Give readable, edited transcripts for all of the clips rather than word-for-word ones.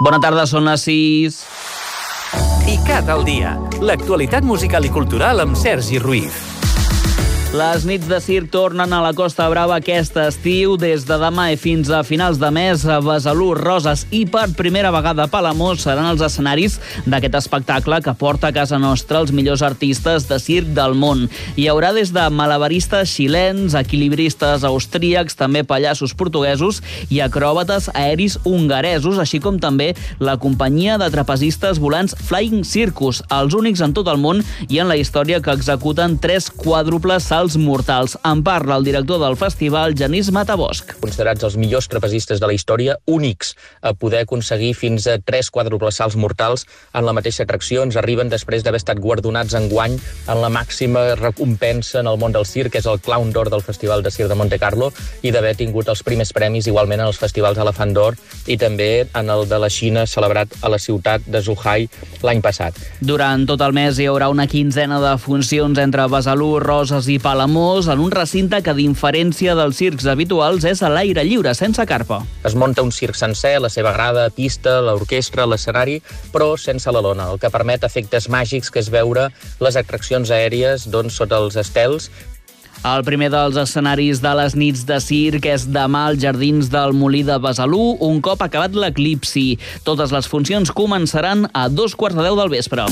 Bona tarda, són les 6. ICAT al dia. L'actualitat musical i cultural amb Sergi Ruiz. Les nits de circ tornen a la Costa Brava aquest estiu. Des de demà i fins a finals de mes, Besalú, Roses i per primera vegada Palamós seran els escenaris d'aquest espectacle que porta a casa nostra els millors artistes de circ del món. Hi haurà des de malabaristes xilens, equilibristes austríacs, també pallassos portuguesos i acròbates aeris hongaresos, així com també la companyia de trapezistes volants Flying Circus, els únics en tot el món i en la història que executen 3 quàdruples salts mortals. En parla el director del festival, Genís Matabosch. Considerats els millors trapezistes de la història, únics a poder aconseguir fins a 3 quàdruples salts mortals en la mateixa atracció. Ens arriben després d'haver estat guardonats enguany en la màxima recompensa en el món del circ, que és el Clown d'Or del Festival de Circ de Monte Carlo, i d'haver tingut els primers premis igualment en els festivals Elefant d'Or i també en el de la Xina, celebrat a la ciutat de Zhuhai l'any passat. Durant tot el mes hi haurà una quinzena de funcions entre Besalú, Roses i Palamós, en un recinte que, a diferència dels circs habituals, és a l'aire lliure, sense carpa. Es munta un circ sencer, la seva grada, pista, l'orquestra, l'escenari, però sense la lona, el que permet efectes màgics, que és veure les atraccions aèries sota els estels. El primer dels escenaris de les nits de circ és demà als Jardins del Molí de Besalú, un cop acabat l'eclipsi. Totes les funcions començaran a 2:15 del vespre.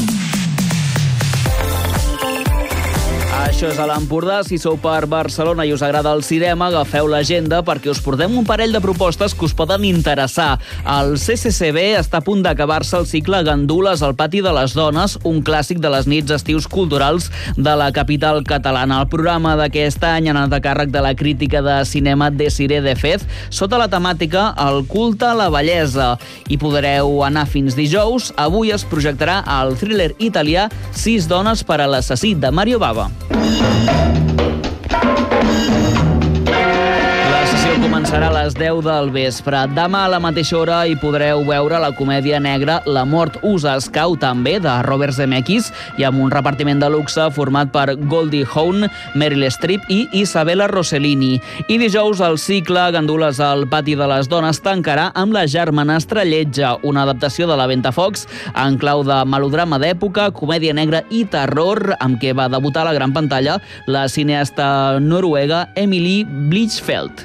Això és a l'Empordà. Si sou per Barcelona i us agrada el cinema, agafeu l'agenda perquè us portem un parell de propostes que us poden interessar. El CCCB està a punt d'acabar-se el cicle Gandules al pati de les dones, un clàssic de les nits estius culturals de la capital catalana. El programa d'aquest any ha anat a càrrec de la crítica de cinema Desiree de Fez, sota la temàtica El culte a la bellesa. Hi podreu anar fins dijous. Avui es projectarà el thriller italià 6 dones per a l'assassí, de Mario Bava. La sessió començarà a les 10 del vespre. Demà a la mateixa hora hi podreu veure la comèdia negra La mort us escau, també, de Robert Zemeckis, i amb un repartiment de luxe format per Goldie Hawn, Meryl Streep i Isabella Rossellini. I dijous el cicle Gandules al pati de les dones tancarà amb La germanastra lletja, una adaptació de La Ventafocs en clau de melodrama d'època, comèdia negra i terror, amb què va debutar a la gran pantalla la cineasta noruega Emily Blichfeldt.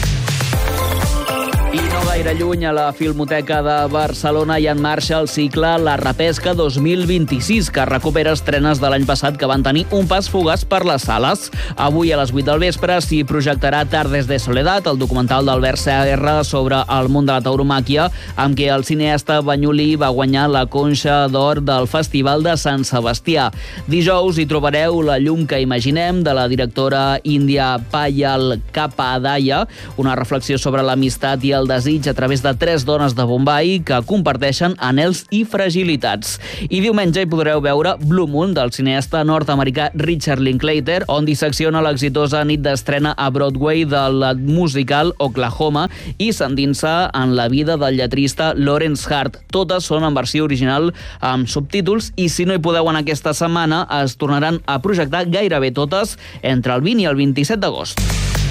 I no gaire lluny, a la Filmoteca de Barcelona hi ha en marxa el cicle La repesca 2026, que recupera estrenes de l'any passat que van tenir un pas fugaç per les sales. Avui a les 8 del vespre s'hi projectarà Tardes de Soledad, el documental d'Albert Serra sobre el món de la tauromàquia, amb què el cineasta banyolí va guanyar la Conxa d'Or del Festival de Sant Sebastià. Dijous hi trobareu La llum que imaginem, de la directora índia Payal Kapadaya, una reflexió sobre l'amistat i el desig a través de 3 dones de Bombai que comparteixen anhels i fragilitats. I diumenge hi podreu veure Blue Moon, del cineasta nord-americà Richard Linklater, on dissecciona l'exitosa nit d'estrena a Broadway del musical Oklahoma i s'endinsa en la vida del lletrista Lawrence Hart. Totes són en versió original amb subtítols i si no hi podeu anar aquesta setmana es tornaran a projectar gairebé totes entre el 20 i el 27 d'agost.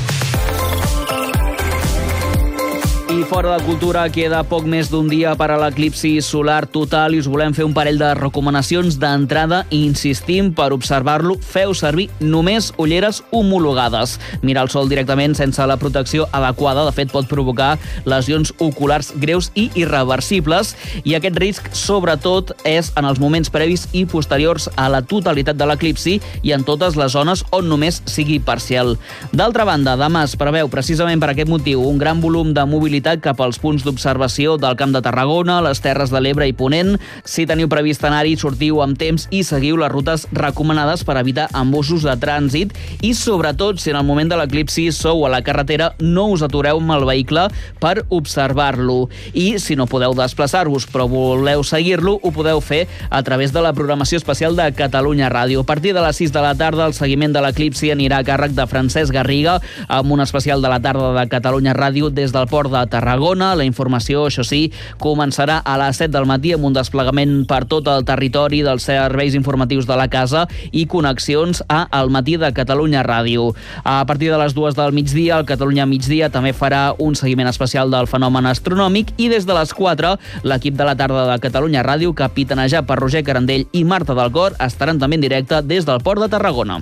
I fora de cultura queda poc més d'un dia per a l'eclipsi solar total i us volem fer un parell de recomanacions d'entrada i insistim, per observar-lo feu servir només ulleres homologades. Mirar el sol directament sense la protecció adequada, de fet, pot provocar lesions oculars greus i irreversibles, i aquest risc sobretot és en els moments previs i posteriors a la totalitat de l'eclipsi i en totes les zones on només sigui parcial. D'altra banda, demà es preveu precisament per aquest motiu un gran volum de mobilitat cap als punts d'observació del Camp de Tarragona, les Terres de l'Ebre i Ponent. Si teniu previst anar-hi, sortiu amb temps i seguiu les rutes recomanades per evitar embussos de trànsit i, sobretot, si en el moment de l'eclipsi sou a la carretera, no us atureu amb el vehicle per observar-lo. I, si no podeu desplaçar-vos però voleu seguir-lo, ho podeu fer a través de la programació especial de Catalunya Ràdio. A partir de les 6 de la tarda, el seguiment de l'eclipsi anirà a càrrec de Francesc Garriga, amb un especial de la tarda de Catalunya Ràdio des del port de Tarragona Tarragona. La informació, això sí, començarà a les 7 del matí amb un desplegament per tot el territori dels serveis informatius de la casa i connexions a El Matí de Catalunya Ràdio. A partir de les 2 del migdia, el Catalunya Migdia també farà un seguiment especial del fenomen astronòmic i des de les 4 l'equip de la tarda de Catalunya Ràdio, capitanejat per Roger Carandell i Marta Delcor, estaran també en directe des del Port de Tarragona.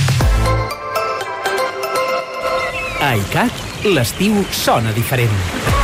A ICAT, l'estiu sona diferent.